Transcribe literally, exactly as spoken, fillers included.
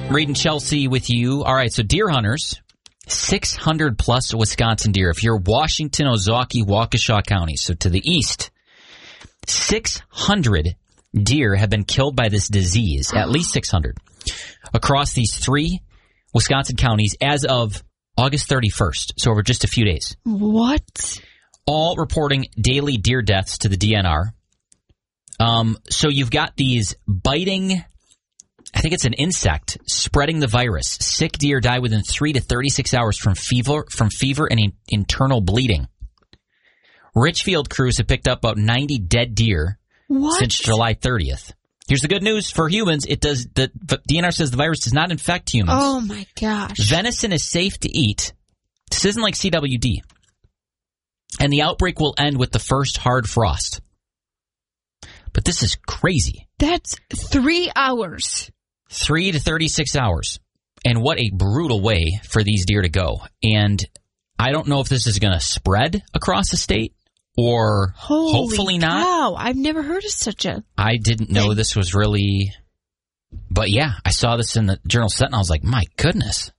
Reed and Chelsea with you. All right, so deer hunters, six hundred plus Wisconsin deer. If you're Washington, Ozaukee, Waukesha counties, so to the east, six hundred deer have been killed by this disease, at least six hundred, across these three Wisconsin counties as of August thirty-first, so over just a few days. What? All reporting daily deer deaths to the D N R. Um, so you've got these biting, I think it's an insect, spreading the virus. Sick deer die within three to thirty-six hours from fever, from fever and in, internal bleeding. Richfield crews have picked up about ninety dead deer what? since July thirtieth. Here's the good news for humans. It does. The D N R says the virus does not infect humans. Oh my gosh! Venison is safe to eat. This isn't like C W D, and the outbreak will end with the first hard frost. But this is crazy. That's three hours. Three to thirty-six hours. And what a brutal way for these deer to go. And I don't know if this is going to spread across the state or Holy hopefully not. Wow, I've never heard of such a I didn't know thing. This was really... But yeah, I saw this in the Journal Sentinel. I was like, my goodness.